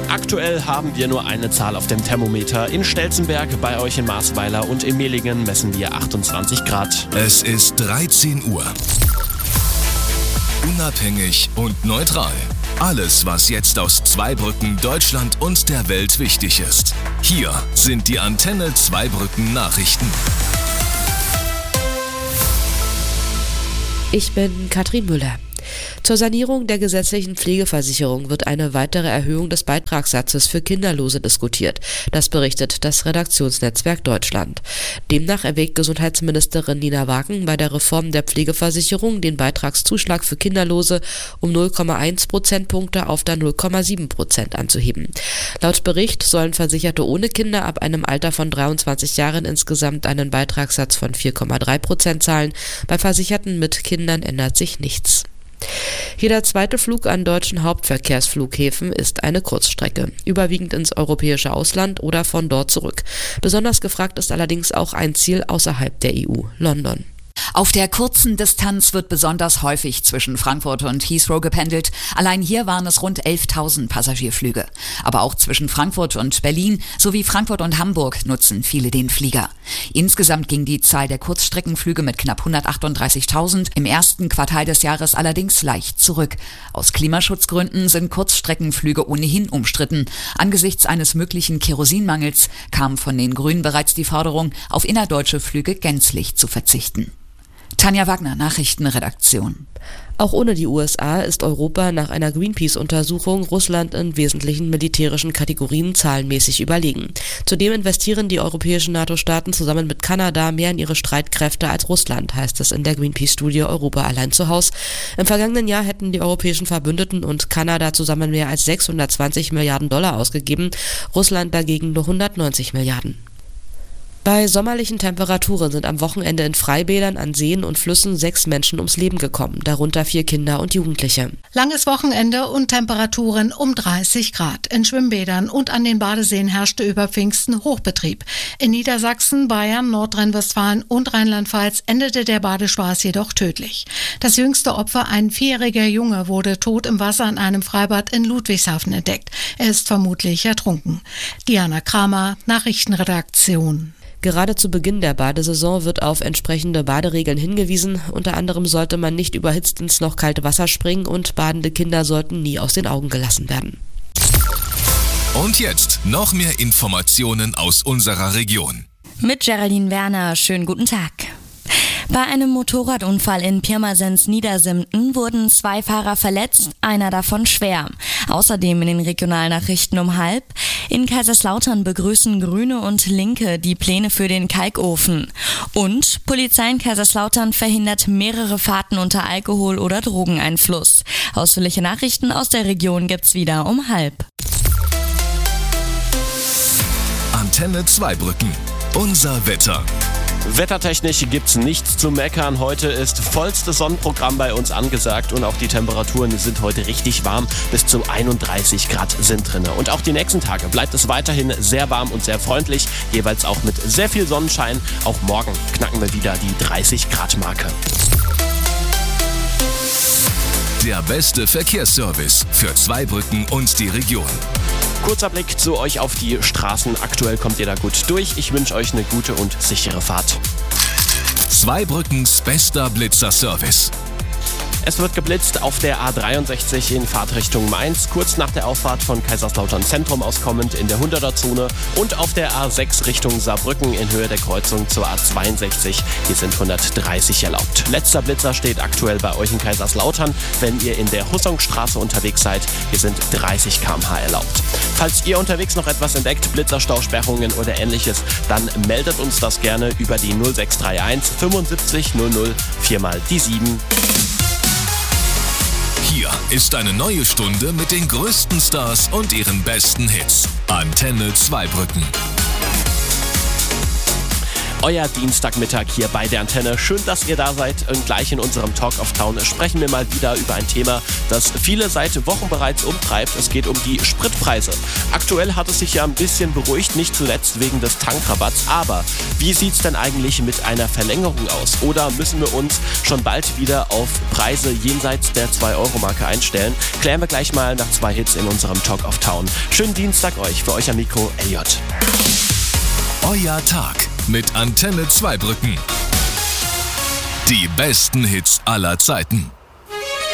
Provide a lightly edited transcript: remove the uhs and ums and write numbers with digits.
Aktuell haben wir nur eine Zahl auf dem Thermometer. In Stelzenberg, bei euch in Marsweiler und in Mehlingen messen wir 28 Grad. Es ist 13 Uhr. Unabhängig und neutral. Alles, was jetzt aus Zweibrücken, Deutschland und der Welt wichtig ist. Hier sind die Antenne Zweibrücken Nachrichten. Ich bin Katrin Müller. Zur Sanierung der gesetzlichen Pflegeversicherung wird eine weitere Erhöhung des Beitragssatzes für Kinderlose diskutiert. Das berichtet das Redaktionsnetzwerk Deutschland. Demnach erwägt Gesundheitsministerin Nina Wagen bei der Reform der Pflegeversicherung den Beitragszuschlag für Kinderlose um 0,1 Prozentpunkte auf dann 0,7% anzuheben. Laut Bericht sollen Versicherte ohne Kinder ab einem Alter von 23 Jahren insgesamt einen Beitragssatz von 4,3% zahlen. Bei Versicherten mit Kindern ändert sich nichts. Jeder zweite Flug an deutschen Hauptverkehrsflughäfen ist eine Kurzstrecke, überwiegend ins europäische Ausland oder von dort zurück. Besonders gefragt ist allerdings auch ein Ziel außerhalb der EU, London. Auf der kurzen Distanz wird besonders häufig zwischen Frankfurt und Heathrow gependelt. Allein hier waren es rund 11.000 Passagierflüge. Aber auch zwischen Frankfurt und Berlin sowie Frankfurt und Hamburg nutzen viele den Flieger. Insgesamt ging die Zahl der Kurzstreckenflüge mit knapp 138.000 im ersten Quartal des Jahres allerdings leicht zurück. Aus Klimaschutzgründen sind Kurzstreckenflüge ohnehin umstritten. Angesichts eines möglichen Kerosinmangels kam von den Grünen bereits die Forderung, auf innerdeutsche Flüge gänzlich zu verzichten. Tanja Wagner, Nachrichtenredaktion. Auch ohne die USA ist Europa nach einer Greenpeace-Untersuchung Russland in wesentlichen militärischen Kategorien zahlenmäßig überlegen. Zudem investieren die europäischen NATO-Staaten zusammen mit Kanada mehr in ihre Streitkräfte als Russland, heißt es in der Greenpeace-Studie Europa allein zu Haus. Im vergangenen Jahr hätten die europäischen Verbündeten und Kanada zusammen mehr als 620 Milliarden Dollar ausgegeben, Russland dagegen nur 190 Milliarden. Bei sommerlichen Temperaturen sind am Wochenende in Freibädern, an Seen und Flüssen 6 Menschen ums Leben gekommen, darunter 4 Kinder und Jugendliche. Langes Wochenende und Temperaturen um 30 Grad. In Schwimmbädern und an den Badeseen herrschte über Pfingsten Hochbetrieb. In Niedersachsen, Bayern, Nordrhein-Westfalen und Rheinland-Pfalz endete der Badespaß jedoch tödlich. Das jüngste Opfer, ein 4-jähriger Junge, wurde tot im Wasser in einem Freibad in Ludwigshafen entdeckt. Er ist vermutlich ertrunken. Diana Kramer, Nachrichtenredaktion. Gerade zu Beginn der Badesaison wird auf entsprechende Baderegeln hingewiesen. Unter anderem sollte man nicht überhitzt ins noch kalte Wasser springen und badende Kinder sollten nie aus den Augen gelassen werden. Und jetzt noch mehr Informationen aus unserer Region. Mit Geraldine Werner, schönen guten Tag. Bei einem Motorradunfall in Pirmasens-Niedersimten wurden 2 Fahrer verletzt, einer davon schwer. Außerdem in den Regionalnachrichten um 12:30. In Kaiserslautern begrüßen Grüne und Linke die Pläne für den Kalkofen. Und Polizei in Kaiserslautern verhindert mehrere Fahrten unter Alkohol- oder Drogeneinfluss. Ausführliche Nachrichten aus der Region gibt's wieder um 12:30. Antenne Zweibrücken. Unser Wetter. Wettertechnisch gibt's nichts zu meckern. Heute ist vollstes Sonnenprogramm bei uns angesagt und auch die Temperaturen sind heute richtig warm. Bis zu 31 Grad sind drin. Und auch die nächsten Tage bleibt es weiterhin sehr warm und sehr freundlich, jeweils auch mit sehr viel Sonnenschein. Auch morgen knacken wir wieder die 30 Grad Marke. Der beste Verkehrsservice für Zweibrücken und die Region. Kurzer Blick zu euch auf die Straßen. Aktuell kommt ihr da gut durch. Ich wünsche euch eine gute und sichere Fahrt. Zweibrückens bester Blitzerservice. Es wird geblitzt auf der A63 in Fahrtrichtung Mainz, kurz nach der Auffahrt von Kaiserslautern Zentrum aus kommend in der 100er-Zone und auf der A6 Richtung Saarbrücken in Höhe der Kreuzung zur A62. Hier sind 130 erlaubt. Letzter Blitzer steht aktuell bei euch in Kaiserslautern, wenn ihr in der Hussongstraße unterwegs seid. Hier sind 30 km/h erlaubt. Falls ihr unterwegs noch etwas entdeckt, Blitzerstausperrungen oder ähnliches, dann meldet uns das gerne über die 0631 75 00 4x7. Hier ist eine neue Stunde mit den größten Stars und ihren besten Hits. Antenne Zweibrücken. Euer Dienstagmittag hier bei der Antenne. Schön, dass ihr da seid. Und gleich in unserem Talk of Town sprechen wir mal wieder über ein Thema, das viele seit Wochen bereits umtreibt. Es geht um die Spritpreise. Aktuell hat es sich ja ein bisschen beruhigt, nicht zuletzt wegen des Tankrabatts. Aber wie sieht es denn eigentlich mit einer Verlängerung aus? Oder müssen wir uns schon bald wieder auf Preise jenseits der 2-Euro-Marke einstellen? Klären wir gleich mal nach 2 Hits in unserem Talk of Town. Schönen Dienstag euch. Für euch am Mikro Elliot. Euer Tag mit Antenne Zweibrücken. Die besten Hits aller Zeiten.